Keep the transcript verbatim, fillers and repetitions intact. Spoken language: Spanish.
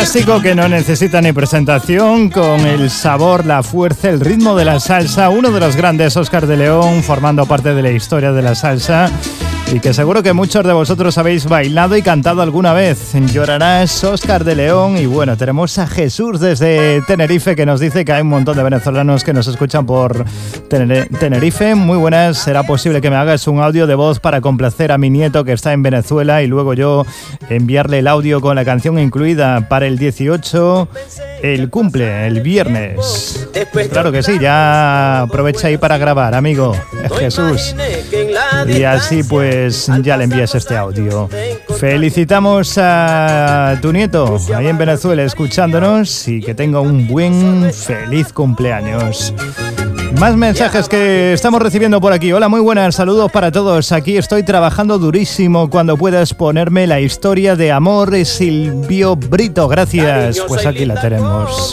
clásico que no necesita ni presentación, con el sabor, la fuerza, el ritmo de la salsa, uno de los grandes, Óscar de León, formando parte de la historia de la salsa y que seguro que muchos de vosotros habéis bailado y cantado alguna vez. Llorarás, Óscar de León. Y bueno, tenemos a Jesús desde Tenerife, que nos dice que hay un montón de venezolanos que nos escuchan por Tenerife. Muy buenas, ¿será posible que me hagas un audio de voz para complacer a mi nieto que está en Venezuela y luego yo enviarle el audio con la canción incluida para el dieciocho, el cumple, el viernes? Claro que sí, ya aprovecha ahí para grabar, amigo Jesús. Y así pues ya le envías este audio. Felicitamos a tu nieto ahí en Venezuela escuchándonos y que tenga un buen, feliz cumpleaños. Más mensajes que estamos recibiendo por aquí. Hola, muy buenas, saludos para todos. Aquí estoy trabajando durísimo. Cuando puedas ponerme la historia de amor, Silvio Brito. Gracias. Pues aquí la tenemos.